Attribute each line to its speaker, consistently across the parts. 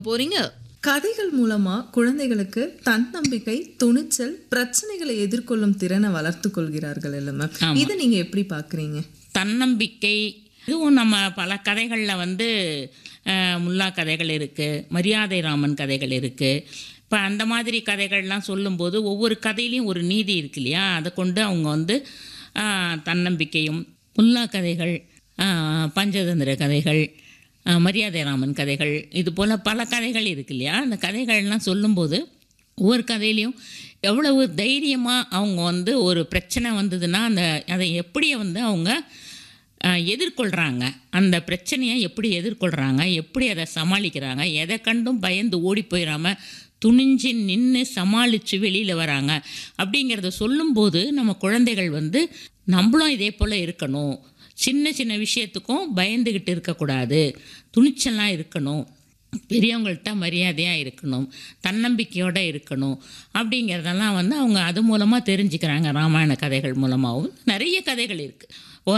Speaker 1: போறீங்க.
Speaker 2: கதைகள் மூலமா குழந்தைகளுக்கு தன்னம்பிக்கை, துணிச்சல், பிரச்சனைகளை எதிர்கொள்ளும் திறனை வளர்த்துக் கொள்கிறார்கள் இல்ல மேம்.
Speaker 3: ஆமா.
Speaker 2: இதை நீங்க எப்படி பாக்குறீங்க?
Speaker 3: தன்னம்பிக்கை இதுவும் நம்ம பல கதைகளில் வந்து முல்லா கதைகள் இருக்குது, மரியாதை ராமன் கதைகள் இருக்குது. இப்போ அந்த மாதிரி கதைகள்லாம் சொல்லும்போது ஒவ்வொரு கதையிலையும் ஒரு நீதி இருக்கு இல்லையா, அதை கொண்டு அவங்க வந்து தன்னம்பிக்கையும், முல்லா கதைகள், பஞ்சதந்திர கதைகள், மரியாதை ராமன் கதைகள், இது போல் பல கதைகள் இருக்கு இல்லையா. அந்த கதைகள்லாம் சொல்லும்போது ஒவ்வொரு கதையிலையும் எவ்வளவு தைரியமாக அவங்க வந்து ஒரு பிரச்சனை வந்ததுன்னா அதை எப்படி வந்து அவங்க எதிர்கொள்கிறாங்க, அந்த பிரச்சனையை எப்படி எதிர்கொள்கிறாங்க, எப்படி அதை சமாளிக்கிறாங்க, எதை கண்டும் பயந்து ஓடி போயிடாமல் துணிஞ்சு நின்று சமாளித்து வெளியில் வராங்க அப்படிங்கிறத சொல்லும்போது நம்ம குழந்தைகள் வந்து நம்மளும் இதே போல் இருக்கணும், சின்ன சின்ன விஷயத்துக்கும் பயந்துக்கிட்டு இருக்கக்கூடாது, துணிச்சலாக இருக்கணும், பெரியவங்கள்ட்ட மரியாதையாக இருக்கணும், தன்னம்பிக்கையோடு இருக்கணும் அப்படிங்கிறதெல்லாம் வந்து அவங்க அது மூலமாக தெரிஞ்சுக்கிறாங்க. ராமாயண கதைகள் மூலமாகவும் நிறைய கதைகள் இருக்குது.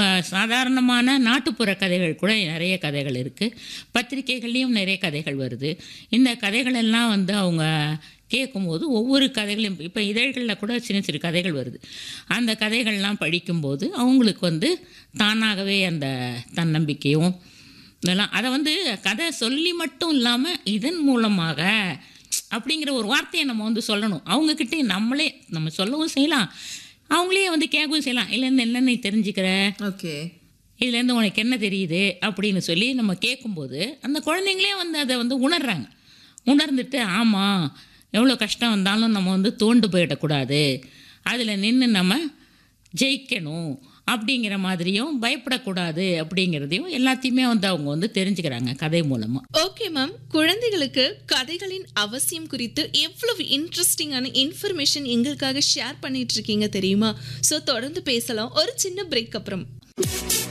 Speaker 3: சாதாரணமான நாட்டுப்புற கதைகள் கூட நிறைய கதைகள் இருக்குது. பத்திரிகைகள்லேயும் நிறைய கதைகள் வருது. இந்த கதைகளெல்லாம் வந்து அவங்க கேட்கும்போது ஒவ்வொரு கதைகளையும் இப்போ இதழ்களில் கூட சின்ன சின்ன கதைகள் வருது. அந்த கதைகள்லாம் படிக்கும்போது அவங்களுக்கு வந்து தானாகவே அந்த தன்னம்பிக்கையும் இதெல்லாம் அதை வந்து கதை சொல்லி மட்டும் இல்லாமல் இதன் மூலமாக அப்படிங்கிற ஒரு வார்த்தையை நம்ம வந்து சொல்லணும். அவங்கக்கிட்டே நம்ம சொல்லவும் செய்யலாம், அவங்களே வந்து கேட்கவும் செய்யலாம். இதுலேருந்து என்ன நீ தெரிஞ்சுக்கிற,
Speaker 2: ஓகே,
Speaker 3: இதுலேருந்து உனக்கு என்ன தெரியுது அப்படின்னு சொல்லி நம்ம கேட்கும்போது அந்த குழந்தைங்களே வந்து அதை வந்து உணர்றாங்க. உணர்ந்துட்டு ஆமாம், எவ்வளோ கஷ்டம் வந்தாலும் நம்ம வந்து தோண்டு போயிடக்கூடாது, அதில் நின்று நம்ம ஜெயிக்கணும் அப்படிங்கிற மாதிரியும், பயப்படக்கூடாது அப்படிங்கிறதையும் எல்லாத்தையுமே வந்து அவங்க வந்து தெரிஞ்சுக்கிறாங்க கதை மூலமாக.
Speaker 1: ஓகே மேம், குழந்தைகளுக்கு கதைகளின் அவசியம் குறித்து எவ்வளவு இன்ட்ரெஸ்டிங்கான இன்ஃபர்மேஷன் எங்களுக்காக ஷேர் பண்ணிட்டு இருக்கீங்க தெரியுமா? ஸோ தொடர்ந்து பேசலாம் ஒரு சின்ன பிரேக் அப்புறம்.